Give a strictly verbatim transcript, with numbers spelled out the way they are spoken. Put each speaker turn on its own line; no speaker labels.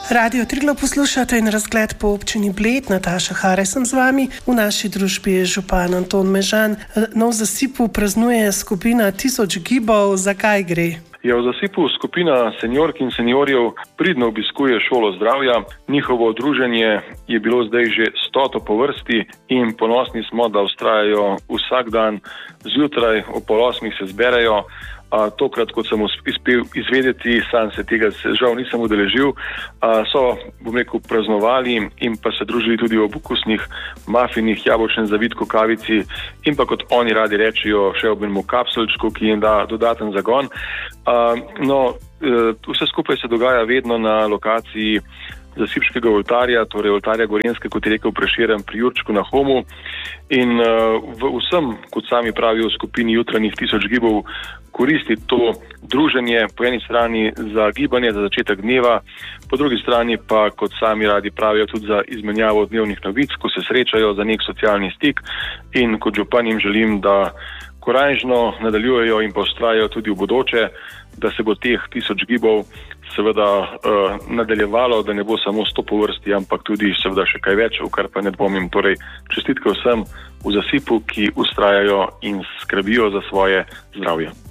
Radio Triglav poslušate in razgled po občini Bled. Nataša Hare sem z vami. V naši družbi je župan Anton Mežan. No, v Zasipu praznuje skupina Tisoč gibov. Zakaj gre?
Ja, v Zasipu skupina seniork in seniorjev pridno obiskuje šolo zdravja. Njihovo druženje je bilo zdaj že stoto po vrsti in ponosni smo, da vztrajajo vsak dan zjutraj, o pol osmih se zberejo. A, tokrat, kot sem uspel izvedeti, sam se tega žal nisem udeležil, a, so, bom rekel, praznovali in pa se družili tudi ob okusnih mafinih, jabolčnem zavitku, kavici in pa, kot oni radi rečejo, še ob enemu kapselčku, ki jim da dodaten zagon. A, no, e, vse skupaj se dogaja vedno na lokaciji Zasipškega oltarja, torej oltarja Gorenjske, kot je rekel Prešeren, pri Jurčku na Homu. In uh, v vsem, kot sami pravijo v skupini jutranjih Tisoč gibov, koristi to druženje po eni strani za gibanje, za začetek dneva, po drugi strani pa, kot sami radi pravijo, tudi za izmenjavo dnevnih novic, ko se srečajo za nek socialni stik. In kot župan jim želim, da korajžno nadaljujejo in pa vztrajajo tudi v bodoče, da se bo teh tisoč gibov seveda uh, nadaljevalo, da ne bo samo sto po vrsti, ampak tudi seveda še kaj več, v kar pa ne dvomim. Torej, čestitke vsem v Zasipu, ki vztrajajo in skrbijo za svoje zdravje.